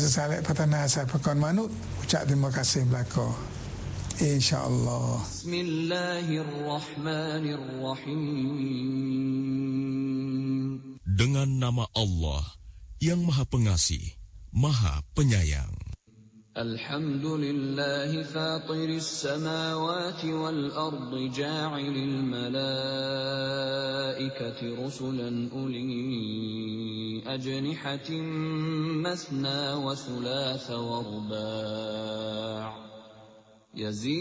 sesalek patana asal pakon manut ucap terima kasih belaka. InsyaAllah. Bismillahirrahmanirrahim. Dengan nama Allah yang Maha Pengasih, Maha Penyayang. Alhamdulillahi fatiris samawati wal ardi ja'ilil malaikati rusulan uli ajnihatin masna wa thulatha wa ruba'.